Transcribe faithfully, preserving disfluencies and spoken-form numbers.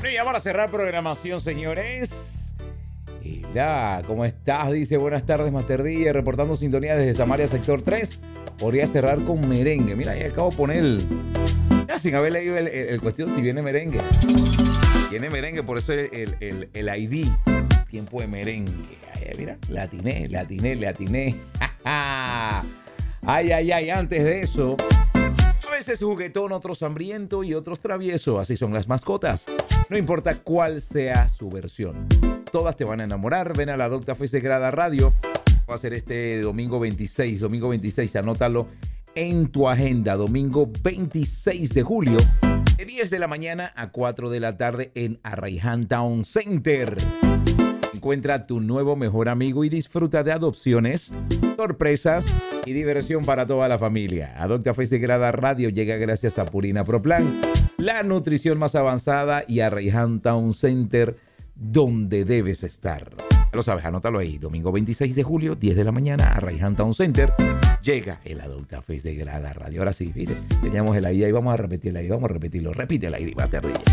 Bueno, y ya para cerrar programación, señores. Hola, ¿cómo estás? Dice, buenas tardes, Master D, reportando sintonía desde Samaria, sector tres. Podría cerrar con merengue. Mira, ahí acabo de poner el... Ya, sin haber leído el, el, el cuestión si viene merengue. Viene merengue, por eso el, el, el, el I D. Tiempo de merengue. Ay, mira, le atiné, le atiné, le atiné. Ay, ay, ay, antes de eso... A veces juguetón, otros hambriento y otros travieso. Así son las mascotas. No importa cuál sea su versión. Todas te van a enamorar. Ven a la Docta Face de Grada Radio. Va a ser este domingo veintiséis. Domingo veintiséis, anótalo en tu agenda. Domingo veintiséis de julio. De diez de la mañana a cuatro de la tarde en Arraiján Town Center. Encuentra tu nuevo mejor amigo y disfruta de adopciones, sorpresas y diversión para toda la familia. Adopta Face de Grada Radio llega gracias a Purina Pro Plan, la nutrición más avanzada, y a Arraiján Town Center, donde debes estar. Ya lo sabes, anótalo ahí. Domingo veintiséis de julio, diez de la mañana, a Arraiján Town Center. Llega el Adopta Face de Grada Radio. Ahora sí, ¿viste? Teníamos el I D ahí, vamos a repetir el I D, vamos a repetirlo. Repite el I D, Master D.